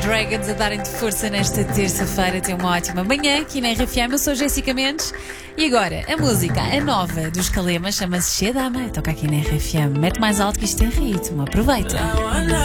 Dragons a darem-te força nesta terça-feira. Tem uma ótima manhã aqui na RFM. Eu sou Jéssica Mendes e agora a música, a nova dos Calemas, chama-se Che Dama. Toca aqui na RFM. Mete mais alto que isto tem ritmo. Aproveita.